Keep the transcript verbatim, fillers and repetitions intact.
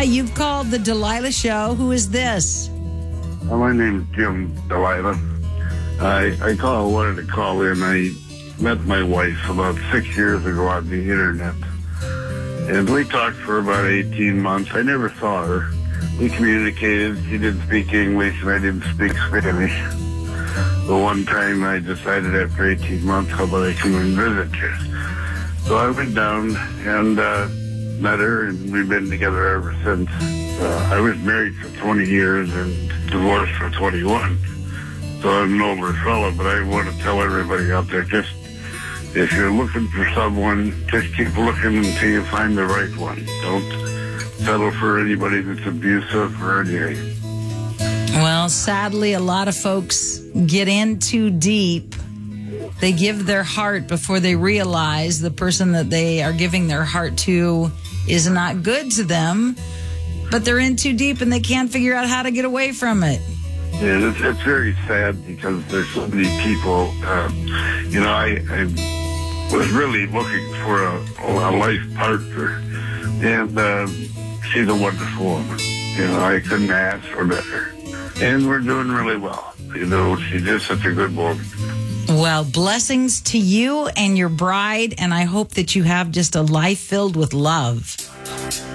Hi, you've called the Delilah Show. Who is this? Well, my name is Jim Delilah. I I call, wanted to call in. I met my wife about six years ago on the internet. And we talked for about eighteen months. I never saw her. We communicated. She didn't speak English, and I didn't speak Spanish. But one time I decided after eighteen months, how about I come and visit you? So I went down and uh, met her, and we've been together ever since. Uh, I was married for twenty years and divorced for twenty-one. So I'm an older fellow, but I want to tell everybody out there, just if you're looking for someone, just keep looking until you find the right one. Don't settle for anybody that's abusive or anything. Well, sadly, a lot of folks get in too deep. They give their heart before they realize the person that they are giving their heart to is not good to them, but they're in too deep and they can't figure out how to get away from it. Yeah, it's, it's very sad because there's so many people. Uh, you know, I, I was really looking for a, a life partner, and uh, she's a wonderful woman. You know, I couldn't ask for better. And we're doing really well. You know, she's just such a good woman. Well, blessings to you and your bride, and I hope that you have just a life filled with love.